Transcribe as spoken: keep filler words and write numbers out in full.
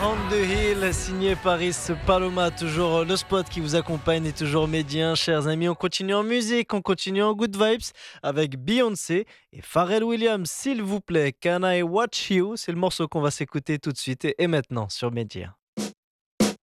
On the Hill, signé Paris Paloma, toujours le spot qui vous accompagne et toujours médien, chers amis. On continue en musique, on continue en good vibes avec Beyoncé et Pharrell Williams, s'il vous plaît. Can I Watch You? C'est le morceau qu'on va s'écouter tout de suite et, et maintenant sur Média.